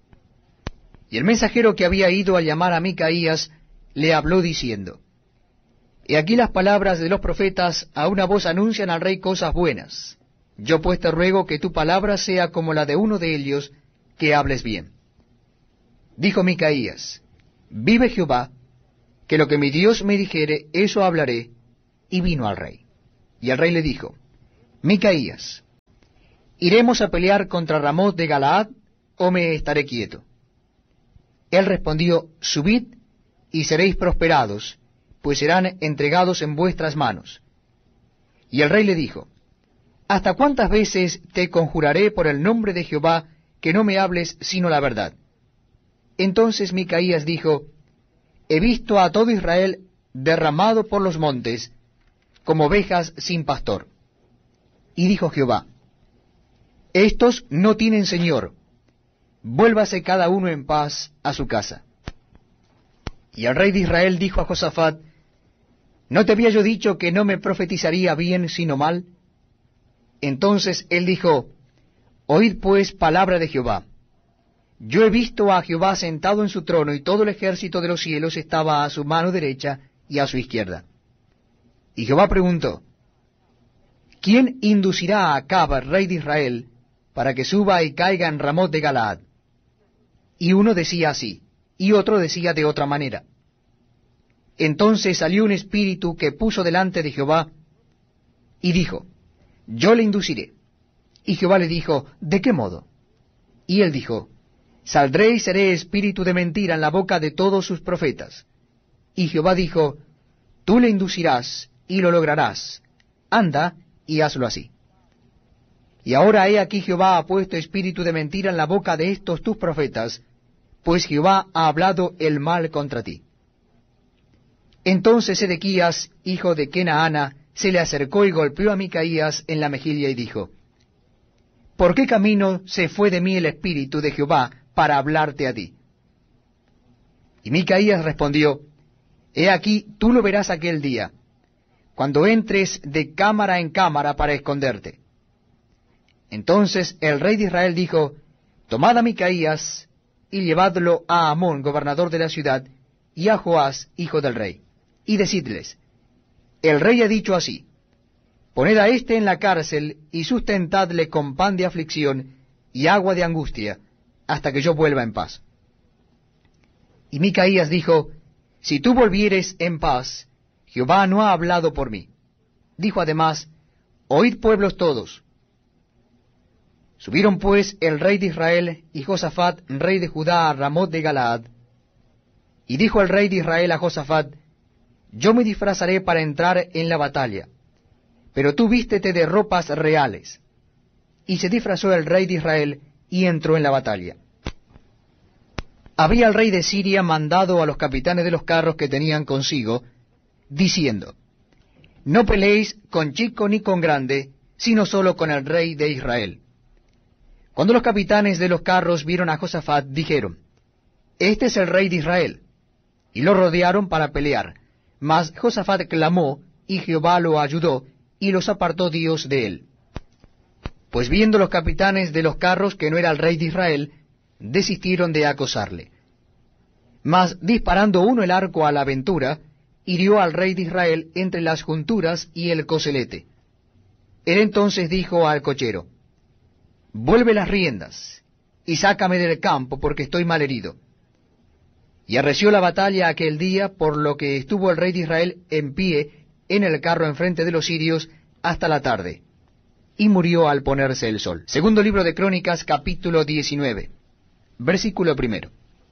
Y el mensajero que había ido a llamar a Micaías le habló diciendo: He aquí las palabras de los profetas a una voz anuncian al rey cosas buenas. Yo pues te ruego que tu palabra sea como la de uno de ellos, que hables bien. Dijo Micaías: Vive Jehová, que lo que mi Dios me dijere, eso hablaré, y vino al rey. Y el rey le dijo, Micaías, ¿iremos a pelear contra Ramoth de Galaad, o me estaré quieto? Él respondió, subid, y seréis prosperados, pues serán entregados en vuestras manos. Y el rey le dijo, ¿hasta cuántas veces te conjuraré por el nombre de Jehová que no me hables sino la verdad? Entonces Micaías dijo, he visto a todo Israel derramado por los montes, como ovejas sin pastor. Y dijo Jehová, estos no tienen señor, vuélvase cada uno en paz a su casa. Y el rey de Israel dijo a Josafat, ¿no te había yo dicho que no me profetizaría bien sino mal? Entonces él dijo, oíd pues palabra de Jehová. Yo he visto a Jehová sentado en su trono, y todo el ejército de los cielos estaba a su mano derecha y a su izquierda. Y Jehová preguntó, ¿quién inducirá a Acab, rey de Israel, para que suba y caiga en Ramoth de Galaad? Y uno decía así, y otro decía de otra manera. Entonces salió un espíritu que puso delante de Jehová, y dijo, yo le induciré. Y Jehová le dijo, ¿de qué modo? Y él dijo, saldré y seré espíritu de mentira en la boca de todos sus profetas. Y Jehová dijo, tú le inducirás, y lo lograrás. Anda, y hazlo así. Y ahora he aquí Jehová ha puesto espíritu de mentira en la boca de estos tus profetas, pues Jehová ha hablado el mal contra ti. Entonces Sedequías, hijo de Kenaana, se le acercó y golpeó a Micaías en la mejilla y dijo, ¿por qué camino se fue de mí el espíritu de Jehová para hablarte a ti? Y Micaías respondió, he aquí, tú lo verás aquel día, cuando entres de cámara en cámara para esconderte. Entonces el rey de Israel dijo, tomad a Micaías y llevadlo a Amón, gobernador de la ciudad, y a Joás, hijo del rey, y decidles, el rey ha dicho así, poned a éste en la cárcel y sustentadle con pan de aflicción y agua de angustia, hasta que yo vuelva en paz. Y Micaías dijo, si tú volvieres en paz, Jehová no ha hablado por mí. Dijo además, oíd pueblos todos. Subieron pues el rey de Israel y Josafat, rey de Judá, a Ramoth de Galaad. Y dijo el rey de Israel a Josafat, yo me disfrazaré para entrar en la batalla, pero tú vístete de ropas reales. Y se disfrazó el rey de Israel y entró en la batalla. Había el rey de Siria mandado a los capitanes de los carros que tenían consigo, diciendo, no peleéis con chico ni con grande, sino solo con el rey de Israel. Cuando los capitanes de los carros vieron a Josafat, dijeron, este es el rey de Israel, y lo rodearon para pelear. Mas Josafat clamó, y Jehová lo ayudó, y los apartó Dios de él. Pues viendo los capitanes de los carros que no era el rey de Israel, desistieron de acosarle. Mas disparando uno el arco a la aventura, hirió al rey de Israel entre las junturas y el coselete. Él entonces dijo al cochero, vuelve las riendas, y sácame del campo, porque estoy mal herido. Y arreció la batalla aquel día, por lo que estuvo el rey de Israel en pie en el carro enfrente de los sirios hasta la tarde, y murió al ponerse el sol. Segundo libro de Crónicas, capítulo diecinueve, versículo primero.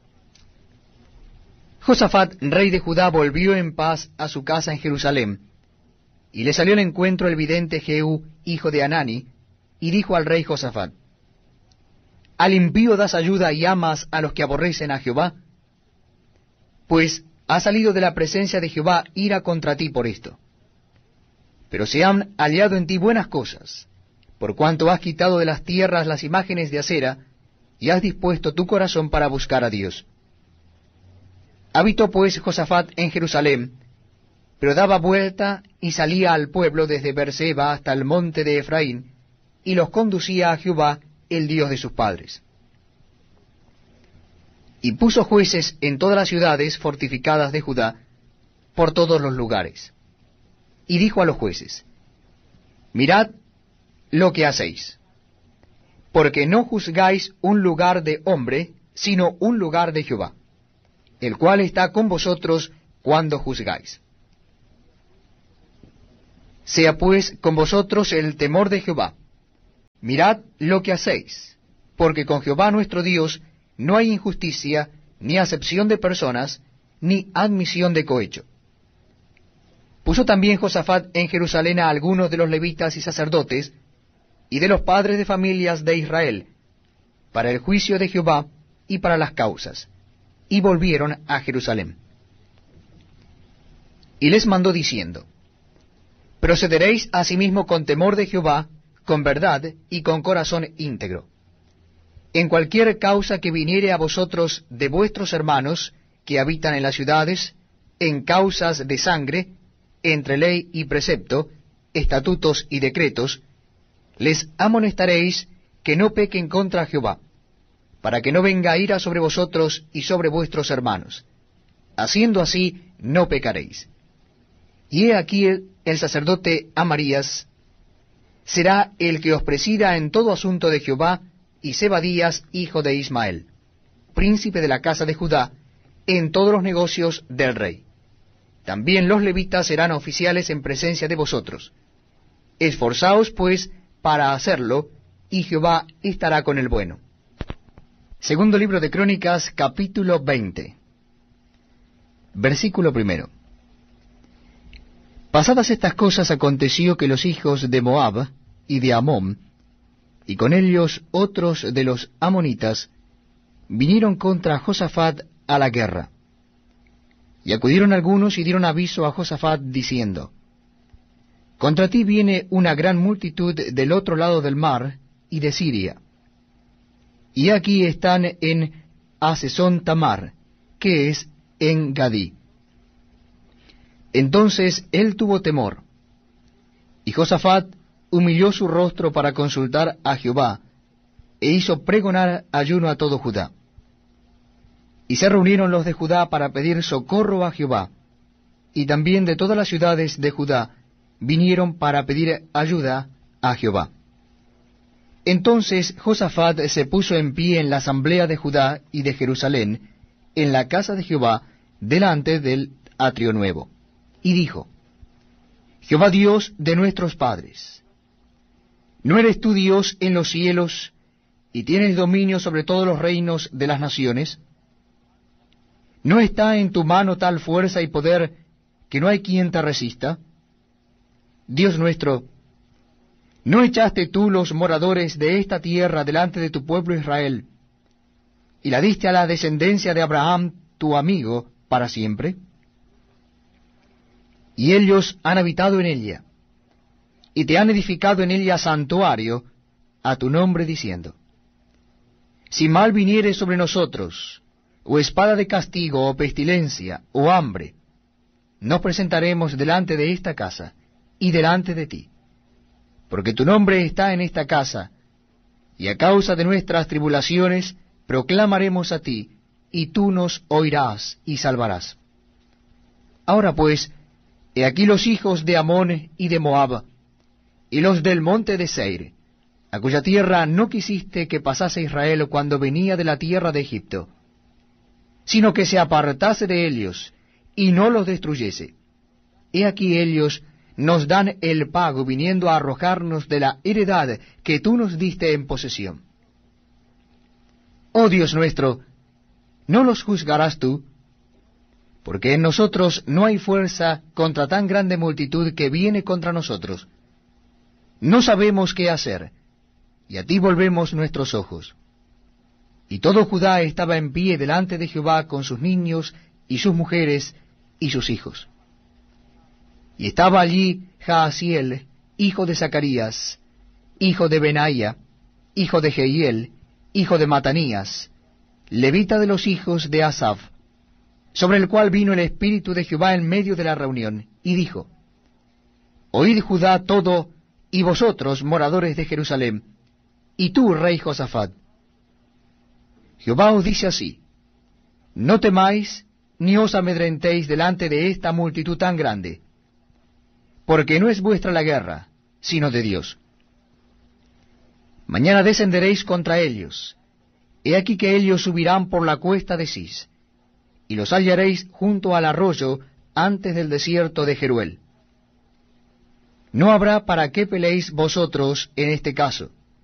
Josafat, rey de Judá, volvió en paz a su casa en Jerusalén, y le salió al encuentro el vidente Jehú, hijo de Hanani, y dijo al rey Josafat, ¿al impío das ayuda y amas a los que aborrecen a Jehová? Pues ha salido de la presencia de Jehová ira contra ti por esto. Pero se han hallado en ti buenas cosas, por cuanto has quitado de las tierras las imágenes de acera, y has dispuesto tu corazón para buscar a Dios. Habitó pues Josafat en Jerusalén, pero daba vuelta y salía al pueblo desde Beerseba hasta el monte de Efraín, y los conducía a Jehová, el Dios de sus padres. Y puso jueces en todas las ciudades fortificadas de Judá, por todos los lugares. Y dijo a los jueces, mirad lo que hacéis, porque no juzgáis un lugar de hombre, sino un lugar de Jehová, el cual está con vosotros cuando juzgáis. Sea pues con vosotros el temor de Jehová. Mirad lo que hacéis, porque con Jehová nuestro Dios no hay injusticia, ni acepción de personas, ni admisión de cohecho. Puso también Josafat en Jerusalén a algunos de los levitas y sacerdotes, y de los padres de familias de Israel, para el juicio de Jehová y para las causas, y volvieron a Jerusalén. Y les mandó diciendo, procederéis asimismo con temor de Jehová, con verdad y con corazón íntegro. En cualquier causa que viniere a vosotros de vuestros hermanos que habitan en las ciudades, en causas de sangre, entre ley y precepto, estatutos y decretos, les amonestaréis que no pequen contra Jehová, para que no venga ira sobre vosotros y sobre vuestros hermanos. Haciendo así, no pecaréis. Y he aquí el, el sacerdote Amarías será el que os presida en todo asunto de Jehová, y Zebadías, hijo de Ismael, príncipe de la casa de Judá, en todos los negocios del rey. También los levitas serán oficiales en presencia de vosotros. Esforzaos, pues, para hacerlo, y Jehová estará con el bueno. Segundo libro de Crónicas, capítulo veinte. Versículo primero. Pasadas estas cosas aconteció que los hijos de Moab y de Amón, y con ellos otros de los amonitas, vinieron contra Josafat a la guerra. Y acudieron algunos y dieron aviso a Josafat, diciendo, contra ti viene una gran multitud del otro lado del mar y de Siria. Y aquí están en Hasezón Tamar, que es en Gadí. Entonces él tuvo temor, y Josafat humilló su rostro para consultar a Jehová, e hizo pregonar ayuno a todo Judá. Y se reunieron los de Judá para pedir socorro a Jehová, y también de todas las ciudades de Judá vinieron para pedir ayuda a Jehová. Entonces Josafat se puso en pie en la asamblea de Judá y de Jerusalén, en la casa de Jehová, delante del atrio nuevo, y dijo, Jehová Dios de nuestros padres, ¿no eres tú Dios en los cielos, y tienes dominio sobre todos los reinos de las naciones? ¿No está en tu mano tal fuerza y poder que no hay quien te resista? Dios nuestro, ¿no echaste tú los moradores de esta tierra delante de tu pueblo Israel, y la diste a la descendencia de Abraham, tu amigo, para siempre? Y ellos han habitado en ella, y te han edificado en ella santuario a tu nombre, diciendo, si mal viniere sobre nosotros, o espada de castigo, o pestilencia, o hambre, nos presentaremos delante de esta casa, y delante de ti, porque tu nombre está en esta casa, y a causa de nuestras tribulaciones proclamaremos a ti, y tú nos oirás y salvarás. Ahora pues, he aquí los hijos de Amón y de Moab, y los del monte de Seir, a cuya tierra no quisiste que pasase Israel cuando venía de la tierra de Egipto, sino que se apartase de ellos, y no los destruyese. He aquí ellos nos dan el pago viniendo a arrojarnos de la heredad que tú nos diste en posesión. Oh Dios nuestro, ¿no los juzgarás tú? Porque en nosotros no hay fuerza contra tan grande multitud que viene contra nosotros. No sabemos qué hacer, y a ti volvemos nuestros ojos. Y todo Judá estaba en pie delante de Jehová con sus niños y sus mujeres y sus hijos. Y estaba allí Jaasiel, hijo de Zacarías, hijo de Benaía, hijo de Jehiel, hijo de Matanías, levita de los hijos de Asaf, sobre el cual vino el Espíritu de Jehová en medio de la reunión, y dijo, Oíd Judá todo, y vosotros, moradores de Jerusalén, y tú, rey Josafat. Jehová os dice así, no temáis, ni os amedrentéis delante de esta multitud tan grande, porque no es vuestra la guerra, sino de Dios. Mañana descenderéis contra ellos. He aquí que ellos subirán por la cuesta de Cis, y los hallaréis junto al arroyo antes del desierto de Jeruel. No habrá para qué peleéis vosotros en este caso,